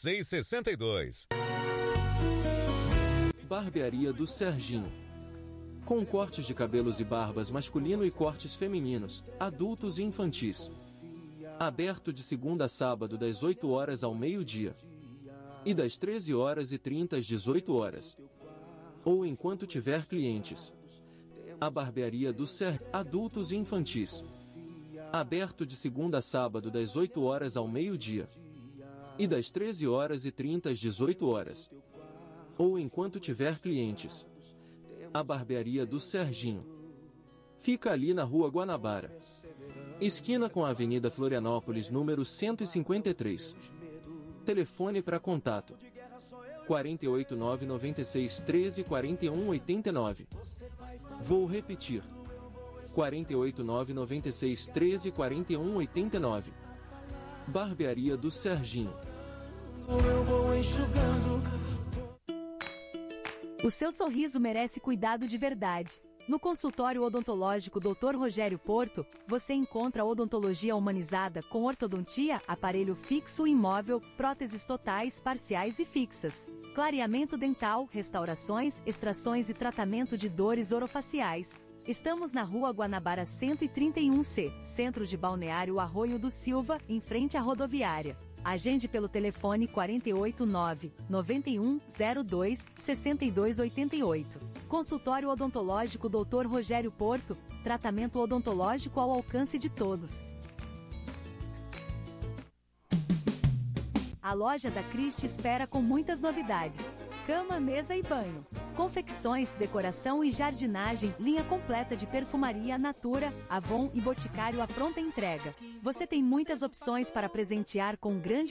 3662. Barbearia do Serginho. Com cortes de cabelos e barbas masculino e cortes femininos, adultos e infantis. Aberto de segunda a sábado das 8 horas ao meio-dia. E das 13h30 às 18 horas. Ou enquanto tiver clientes. A Barbearia do Serginho, adultos e infantis. Aberto de segunda a sábado das 8 horas ao meio-dia. E das 13h30 às 18 horas. Ou enquanto tiver clientes. A Barbearia do Serginho. Fica ali na Rua Guanabara, esquina com a Avenida Florianópolis, número 153. Telefone para contato: 48996134189. Vou repetir: 48996134189. Barbearia do Serginho. O seu sorriso merece cuidado de verdade. No consultório odontológico Dr. Rogério Porto, você encontra odontologia humanizada com ortodontia, aparelho fixo e imóvel, próteses totais, parciais e fixas, clareamento dental, restaurações, extrações e tratamento de dores orofaciais. Estamos na Rua Guanabara 131C, centro de Balneário Arroio do Silva, em frente à rodoviária. Agende pelo telefone 489-9102-6288. Consultório odontológico Dr. Rogério Porto, tratamento odontológico ao alcance de todos. A loja da Christie espera com muitas novidades. Cama, mesa e banho. Confecções, decoração e jardinagem, linha completa de perfumaria Natura, Avon e Boticário à pronta entrega. Você tem muitas opções para presentear com grande